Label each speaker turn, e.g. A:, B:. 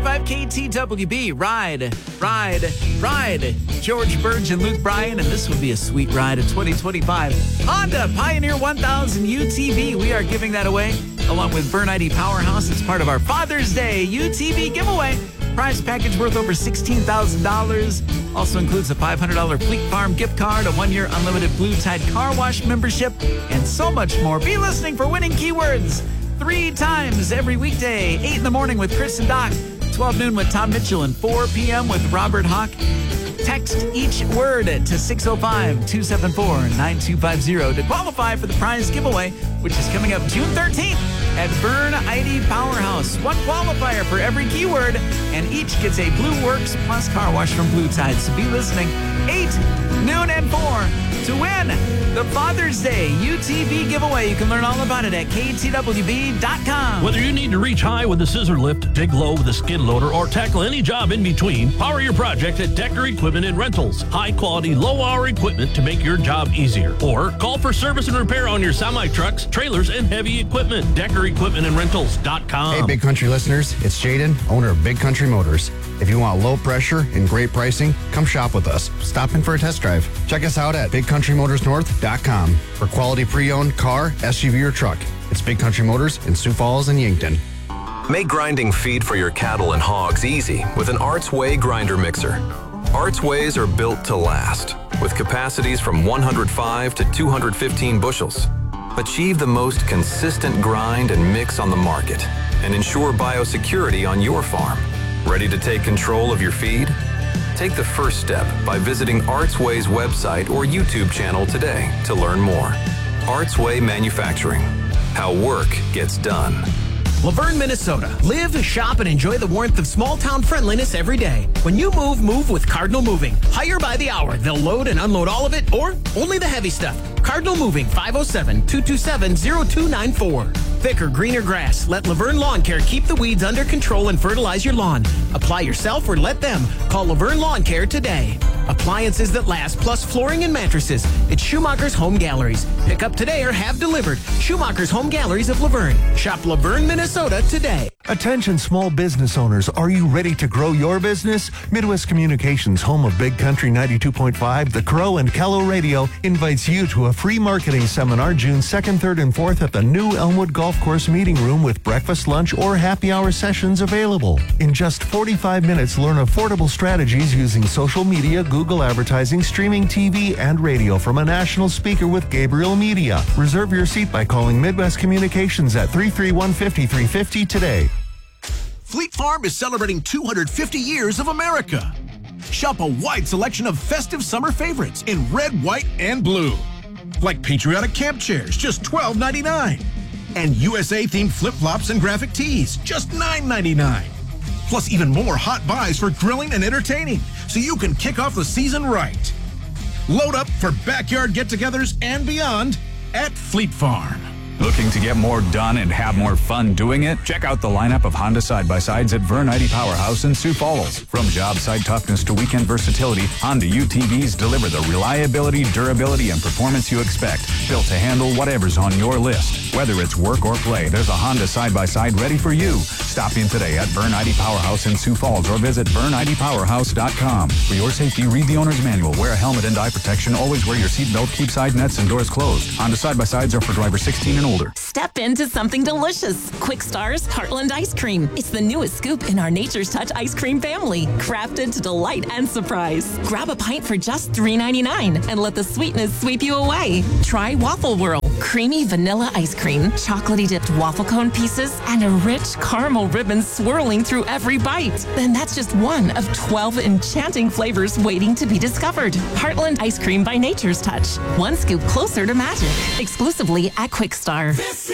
A: 102.5 KTWB. Ride. George Burge and Luke Bryan, and this would be a sweet ride in 2025. Honda Pioneer 1000 UTV. We are giving that away along with Vern ID Powerhouse. It's part of our Father's Day UTV giveaway. Prize package worth over $16,000. Also includes a $500 Fleet Farm gift card, a 1-year unlimited Blue Tide car wash membership, and so much more. Be listening for winning keywords 3 times every weekday. 8 in the morning with Chris and Doc, 12 noon with Tom Mitchell, and 4 p.m. with Robert Hawk. Text each word to 605-274-9250 to qualify for the prize giveaway, which is coming up June 13th at Vern ID Powerhouse. 1 qualifier for every keyword, and each gets a Blue Works Plus car wash from Blue Tide. So be listening 8, noon, and 4 to win the Father's Day UTV giveaway. You can learn all about it at ktwb.com.
B: Whether you need to reach high with a scissor lift, dig low with a skid loader, or tackle any job in between, power your project at Decker Equipment and Rentals. High-quality, low-hour equipment to make your job easier. Or call for service and repair on your semi-trucks, trailers, and heavy equipment. DeckerEquipmentandRentals.com.
C: Hey, Big Country listeners, it's Jaden, owner of Big Country Motors. If you want low pressure and great pricing, come shop with us. Stop in for a test drive. Check us out at BigCountryMotorsNorth.com for quality pre-owned car, SUV, or truck. It's Big Country Motors in Sioux Falls and Yankton.
D: Make grinding feed for your cattle and hogs easy with an Arts Way grinder mixer. Arts Ways are built to last, with capacities from 105 to 215 bushels. Achieve the most consistent grind and mix on the market and ensure biosecurity on your farm. Ready to take control of your feed? Take the first step by visiting Artsway's website or YouTube channel today to learn more. Artsway Manufacturing. How work gets done.
E: Laverne, Minnesota. Live, shop, and enjoy the warmth of small-town friendliness every day. When you move with Cardinal Moving. Hire by the hour. They'll load and unload all of it, or only the heavy stuff. Cardinal Moving, 507-227-0294. Thicker, greener grass. Let Laverne Lawn Care keep the weeds under control and fertilize your lawn. Apply yourself or let them. Call Laverne Lawn Care today. Appliances that last, plus flooring and mattresses. It's Schumacher's Home Galleries. Pick up today or have delivered. Schumacher's Home Galleries of Laverne. Shop Laverne, Minnesota today.
F: Attention small business owners, are you ready to grow your business? Midwest Communications, home of Big Country 92.5, The Crow, and Kello Radio, invites you to a free marketing seminar June 2nd, 3rd, and 4th at the new Elmwood Golf Course Meeting Room with breakfast, lunch, or happy hour sessions available. In just 45 minutes, learn affordable strategies using social media, Google advertising, streaming TV, and radio from a national speaker with Gabriel Media. Reserve your seat by calling Midwest Communications at 331-5350 today.
G: Fleet Farm is celebrating 250 years of America. Shop a wide selection of festive summer favorites in red, white, and blue. Like patriotic camp chairs, just $12.99. And USA-themed flip-flops and graphic tees, just $9.99. Plus even more hot buys for grilling and entertaining, so you can kick off the season right. Load up for backyard get-togethers and beyond at Fleet Farm.
H: Looking to get more done and have more fun doing it? Check out the lineup of Honda side-by-sides at Vern ID Powerhouse in Sioux Falls. From job site toughness to weekend versatility, Honda UTVs deliver the reliability, durability, and performance you expect, built to handle whatever's on your list. Whether it's work or play, there's a Honda side-by-side ready for you. Stop in today at Vern ID Powerhouse in Sioux Falls or visit VernIDPowerhouse.com. For your safety, read the owner's manual, wear a helmet and eye protection, always wear your seatbelt, keep side nets and doors closed. Honda side-by-sides are for drivers 16 and older.
I: Step into something delicious. Quick Star's Heartland Ice Cream. It's the newest scoop in our Nature's Touch ice cream family, crafted to delight and surprise. Grab a pint for just $3.99 and let the sweetness sweep you away. Try Waffle Whirl. Creamy vanilla ice cream, chocolatey dipped waffle cone pieces, and a rich caramel ribbon swirling through every bite. Then that's just one of 12 enchanting flavors waiting to be discovered. Heartland Ice Cream by Nature's Touch. One scoop closer to magic. Exclusively at Quick Star.
J: This